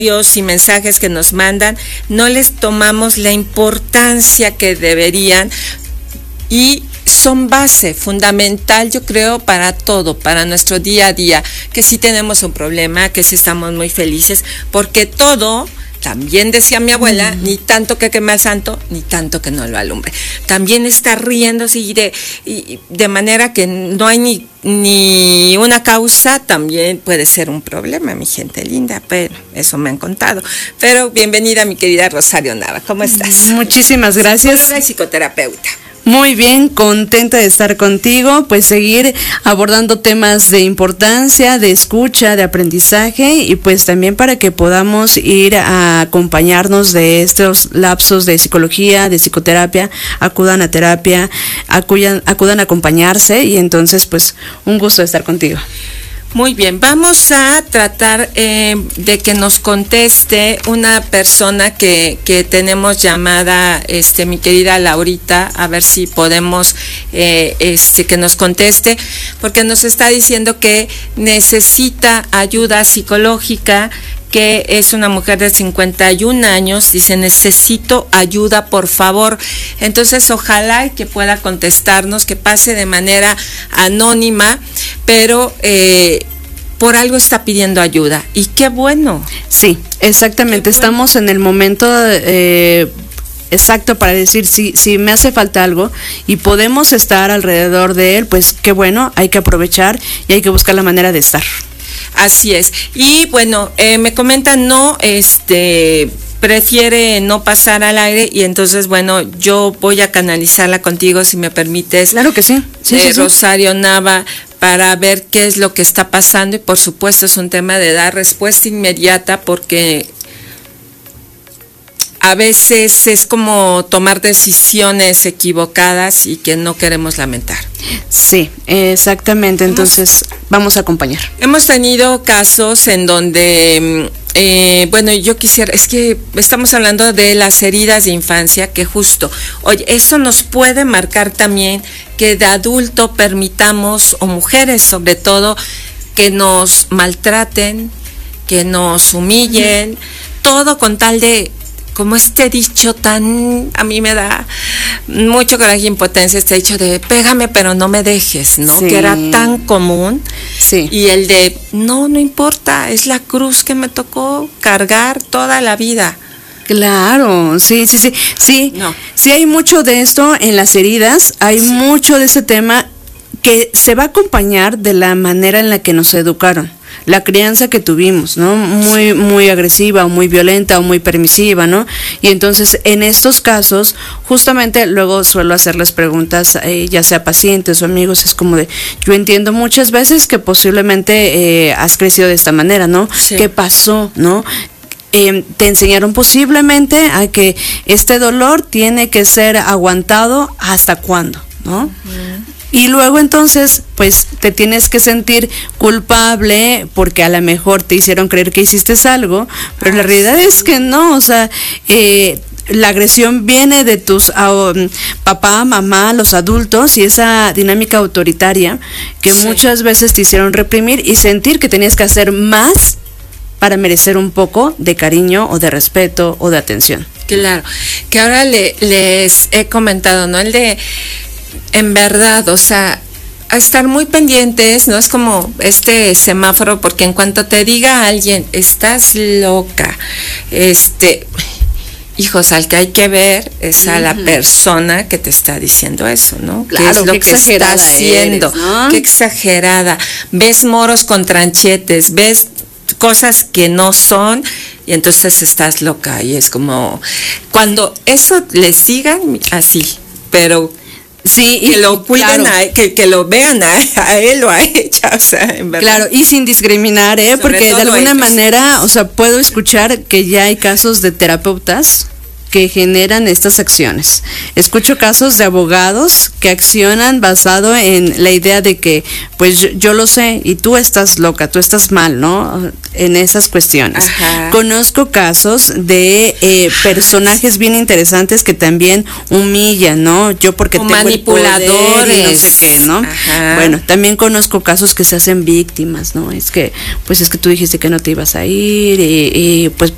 y mensajes que nos mandan, no les tomamos la importancia que deberían y son base fundamental, yo creo, para todo, para nuestro día a día, que si tenemos un problema, que si estamos muy felices, porque todo, también decía mi abuela, ni tanto que queme al santo, ni tanto que no lo alumbre. También está riéndose y de manera que no hay ni una causa, también puede ser un problema, mi gente linda, pero eso me han contado. Pero bienvenida, mi querida Rosario Nava, ¿cómo estás? Muchísimas gracias. Psicóloga y psicoterapeuta. Muy bien, contenta de estar contigo, pues seguir abordando temas de importancia, de escucha, de aprendizaje y pues también para que podamos ir a acompañarnos de estos lapsos de psicología, de psicoterapia, acudan a terapia, acudan a acompañarse y entonces pues un gusto de estar contigo. Muy bien, vamos a tratar de que nos conteste una persona que tenemos llamada, mi querida Laurita, a ver si podemos que nos conteste, porque nos está diciendo que necesita ayuda psicológica, que es una mujer de 51 años, dice, necesito ayuda, por favor. Entonces, ojalá que pueda contestarnos, que pase de manera anónima, pero por algo está pidiendo ayuda. Y qué bueno. Sí, exactamente. Bueno. Estamos en el momento exacto para decir si me hace falta algo y podemos estar alrededor de él, pues qué bueno, hay que aprovechar y hay que buscar la manera de estar. Así es. Y bueno, me comentan, prefiere no pasar al aire y entonces, bueno, yo voy a canalizarla contigo, si me permites. Claro que sí. Sí. Rosario Nava, para ver qué es lo que está pasando y por supuesto es un tema de dar respuesta inmediata porque a veces es como tomar decisiones equivocadas y que no queremos lamentar. Sí, exactamente. Entonces, vamos a acompañar. Hemos tenido casos en donde, bueno, yo quisiera, es que estamos hablando de las heridas de infancia, que justo, oye, eso nos puede marcar también que de adulto permitamos, o mujeres sobre todo, que nos maltraten, que nos humillen, todo con tal de, como este dicho tan, a mí me da mucho coraje e impotencia, este dicho de pégame pero no me dejes, ¿no? Sí. Que era tan común. Sí. Y el de no importa, es la cruz que me tocó cargar toda la vida. Claro, sí. No. Sí hay mucho de esto en las heridas, hay mucho de ese tema que se va a acompañar de la manera en la que nos educaron. La crianza que tuvimos, ¿no? Muy agresiva o muy violenta o muy permisiva, ¿no? Y entonces en estos casos, justamente luego suelo hacerles preguntas, ya sea pacientes o amigos, es como de, yo entiendo muchas veces que posiblemente has crecido de esta manera, ¿no? Sí. ¿Qué pasó, no? Te enseñaron posiblemente a que este dolor tiene que ser aguantado hasta cuándo, ¿no? Uh-huh. Y luego entonces, pues te tienes que sentir culpable porque a lo mejor te hicieron creer que hiciste algo, pero la realidad es que no, o sea, la agresión viene de tus papá, mamá, los adultos y esa dinámica autoritaria que muchas veces te hicieron reprimir y sentir que tenías que hacer más para merecer un poco de cariño o de respeto o de atención. Claro, que ahora les he comentado, ¿no? El de, en verdad, o sea, a estar muy pendientes, no es como este semáforo, porque en cuanto te diga alguien, estás loca, hijos, al que hay que ver es a la persona que te está diciendo eso, ¿no? Claro, ¿qué es lo que está haciendo? Eres, ¿no? Qué exagerada. Ves moros con tranchetes, ves cosas que no son, y entonces estás loca, y es como, cuando eso le sigan así, pero sí, que lo cuiden, claro. que lo vean a él o a ella, o sea, en verdad. Claro, y sin discriminar, porque de alguna manera, o sea, puedo escuchar que ya hay casos de terapeutas que generan estas acciones. Escucho casos de abogados que accionan basado en la idea de que, pues yo lo sé y tú estás loca, tú estás mal, ¿no? En esas cuestiones. Ajá. Conozco casos de personajes bien interesantes que también humillan, ¿no? Yo porque o tengo manipuladores, el poder y no sé qué, ¿no? Ajá. Bueno, también conozco casos que se hacen víctimas, ¿no? Es que tú dijiste que no te ibas a ir y pues